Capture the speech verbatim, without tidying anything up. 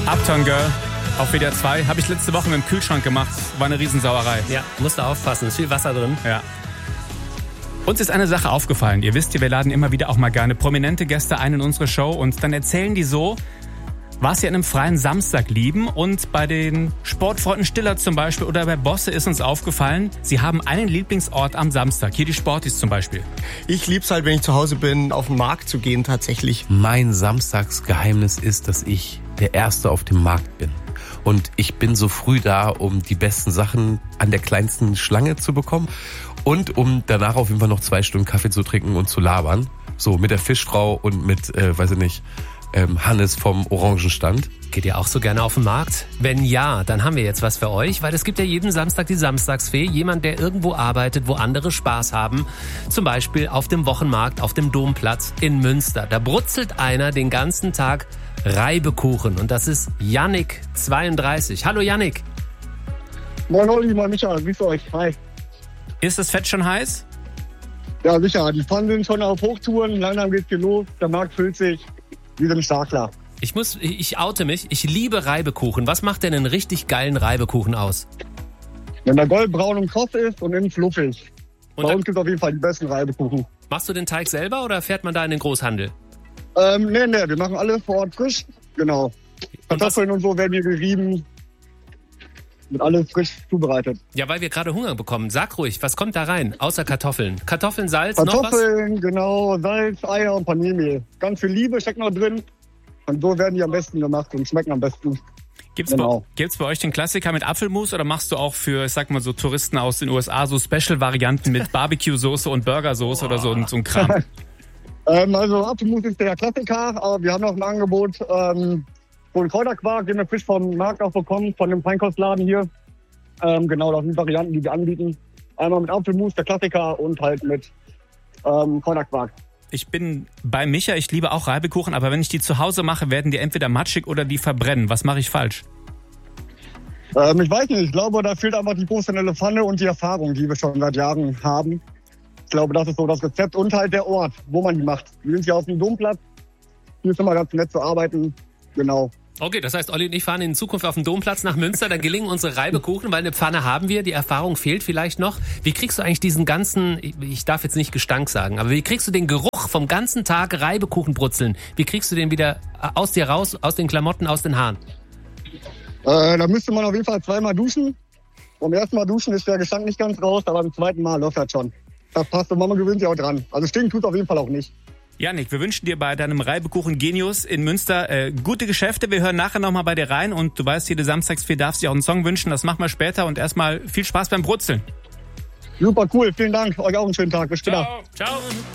Uptown Girl auf W D R zwei. Habe ich letzte Woche mit dem Kühlschrank gemacht. War eine Riesensauerei. Ja, musst du aufpassen. Ist viel Wasser drin. Ja. Uns ist eine Sache aufgefallen. Ihr wisst ja, wir laden immer wieder auch mal gerne prominente Gäste ein in unsere Show und dann erzählen die so, was sie an einem freien Samstag lieben. Und bei den Sportfreunden Stiller zum Beispiel oder bei Bosse ist uns aufgefallen, sie haben einen Lieblingsort am Samstag. Hier die Sportis zum Beispiel. Ich lieb's halt, wenn ich zu Hause bin, auf den Markt zu gehen tatsächlich. Mein Samstagsgeheimnis ist, dass ich der Erste auf dem Markt bin. Und ich bin so früh da, um die besten Sachen an der kleinsten Schlange zu bekommen und um danach auf jeden Fall noch zwei Stunden Kaffee zu trinken und zu labern. So mit der Fischfrau und mit, äh, weiß ich nicht, ähm, Hannes vom Orangenstand. Geht ihr auch so gerne auf den Markt? Wenn ja, dann haben wir jetzt was für euch, weil es gibt ja jeden Samstag die Samstagsfee. Jemand, der irgendwo arbeitet, wo andere Spaß haben. Zum Beispiel auf dem Wochenmarkt, auf dem Domplatz in Münster. Da brutzelt einer den ganzen Tag Reibekuchen. Und das ist Yannick, zweiunddreißig. Hallo Yannick. Moin Olli, moin Micha, grüß euch. Hi. Ist das Fett schon heiß? Ja, sicher. Die Pfannen sind schon auf Hochtouren. Langsam geht's hier los. Der Markt füllt sich. Wir sind stark klar. Ich muss, ich oute mich. Ich liebe Reibekuchen. Was macht denn einen richtig geilen Reibekuchen aus? Wenn der goldbraun und kross ist und innen fluffig. Und Bei dann, uns gibt's auf jeden Fall die besten Reibekuchen. machst du den Teig selber oder fährt man da in den Großhandel? Ähm, nee, nee, wir machen alles vor Ort frisch. Genau. Kartoffeln und so werden hier gerieben. Wird alles frisch zubereitet. Ja, weil wir gerade Hunger bekommen. Sag ruhig, was kommt da rein? Außer Kartoffeln. Kartoffeln, Salz, noch was? Kartoffeln, genau, Salz, Eier und Paniermehl. Ganz viel Liebe steckt noch drin. Und so werden die am besten gemacht und schmecken am besten. Gibt's, Genau. bei, gibt's bei euch den Klassiker mit Apfelmus oder machst du auch für, ich sag mal so, Touristen aus den U S A so Special-Varianten mit Barbecue-Soße und Burgersoße oder so, so ein Kram? Ähm, also Apfelmus ist der Klassiker, aber wir haben noch ein Angebot, ähm, so einen Kräuterquark, den wir frisch vom Markt auch bekommen, von dem Feinkostladen hier. Ähm, genau, das sind Varianten, die wir anbieten. Einmal mit Apfelmus, der Klassiker, und halt mit ähm, Kräuterquark. Ich bin bei Micha, ich liebe auch Reibekuchen, aber wenn ich die zu Hause mache, werden die entweder matschig oder die verbrennen. Was mache ich falsch? Ähm, ich weiß nicht, ich glaube, da fehlt einfach die professionelle Pfanne und die Erfahrung, die wir schon seit Jahren haben. Ich glaube, das ist so das Rezept und halt der Ort, wo man die macht. Wir sind hier auf dem Domplatz. Hier ist immer ganz nett zu arbeiten. Genau. Okay, das heißt, Olli und ich fahren in Zukunft auf den Domplatz nach Münster, dann gelingen unsere Reibekuchen, weil eine Pfanne haben wir, die Erfahrung fehlt vielleicht noch. Wie kriegst du eigentlich diesen ganzen, ich darf jetzt nicht Gestank sagen, aber wie kriegst du den Geruch vom ganzen Tag Reibekuchen brutzeln? Wie kriegst du den wieder aus dir raus, aus den Klamotten, aus den Haaren? Äh, da müsste man auf jeden Fall zweimal duschen. Beim ersten Mal duschen ist der Gestank nicht ganz raus, aber beim zweiten Mal läuft das schon. Das passt und Mama gewöhnt sich auch dran. Also stinken tut auf jeden Fall auch nicht. Yannick, wir wünschen dir bei deinem Reibekuchen Genius in Münster äh, gute Geschäfte. Wir hören nachher nochmal bei dir rein und du weißt, jede Samstagsfee darfst dir auch einen Song wünschen. Das machen wir später und erstmal viel Spaß beim Brutzeln. Super cool, vielen Dank. Euch auch einen schönen Tag. Bis später. Ciao. Ciao.